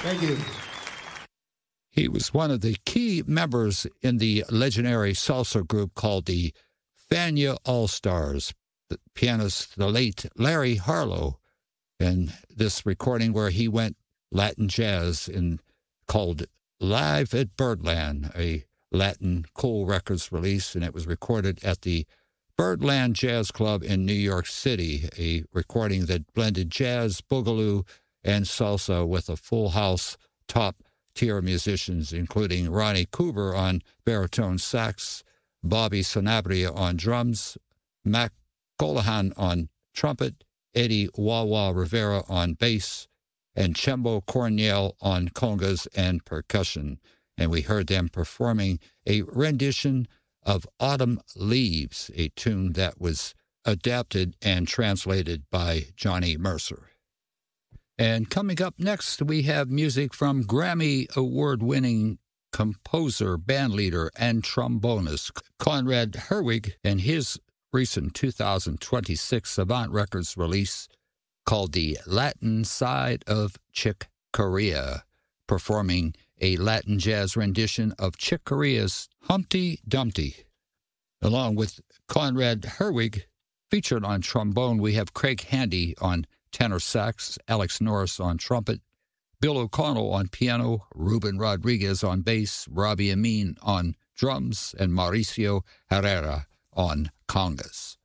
Thank you. He was one of the key members in the legendary salsa group called the Fania All-Stars. The pianist, the late Larry Harlow, and this recording where he went Latin jazz called Live at Birdland, a Latin Cool Records release, and it was recorded at the Birdland Jazz Club in New York City, a recording that blended jazz, boogaloo, and salsa with a full house top-tier musicians, including Ronnie Cooper on baritone sax, Bobby Sanabria on drums, Mac Colahan on trumpet, Eddie Wawa Rivera on bass, and Chembo Corniel on congas and percussion. And we heard them performing a rendition of Autumn Leaves, a tune that was adapted and translated by Johnny Mercer. And coming up next, we have music from Grammy Award-winning composer, bandleader, and trombonist Conrad Herwig and his recent 2026 Savant Records release called The Latin Side of Chick Corea, performing a Latin jazz rendition of Chick Corea's Humpty Dumpty. Along with Conrad Herwig, featured on trombone, we have Craig Handy on tenor sax, Alex Norris on trumpet, Bill O'Connell on piano, Ruben Rodriguez on bass, Robbie Amin on drums, and Mauricio Herrera on congas.